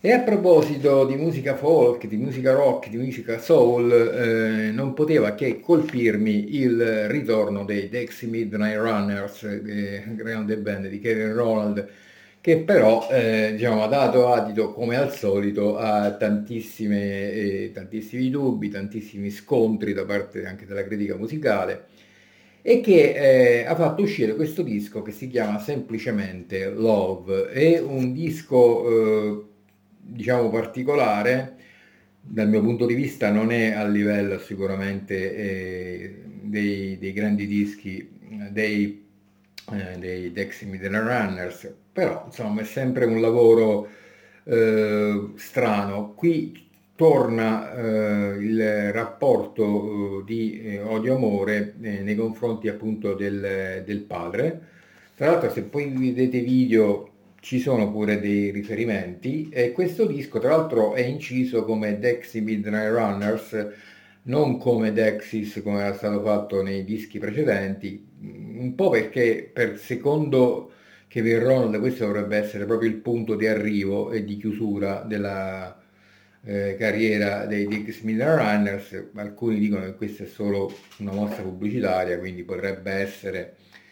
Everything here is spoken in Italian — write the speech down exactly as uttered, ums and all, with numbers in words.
E a proposito di musica folk, di musica rock, di musica soul, eh, non poteva che colpirmi il ritorno dei Dexy Midnight Runners, eh, grande band di Kevin Ronald, che però eh, diciamo, ha dato adito, come al solito, a tantissime, eh, tantissimi dubbi, tantissimi scontri da parte anche della critica musicale e che eh, ha fatto uscire questo disco che si chiama semplicemente Love. È un disco eh, diciamo particolare, dal mio punto di vista non è a livello sicuramente eh, dei, dei grandi dischi eh, dei, eh, dei Dexy Midnight Runners, però insomma è sempre un lavoro eh, strano. Qui torna eh, il rapporto eh, di eh, odio-amore eh, nei confronti appunto del, del padre. Tra l'altro, se poi vedete video, ci sono pure dei riferimenti. E questo disco, tra l'altro, è inciso come Dexy Midnight Runners, non come Dexys, come era stato fatto nei dischi precedenti, un po' perché per secondo Kevin Ronald questo dovrebbe essere proprio il punto di arrivo e di chiusura della eh, carriera dei Dixie Miller Runners. Alcuni dicono che questa è solo una mossa pubblicitaria, quindi potrebbe essere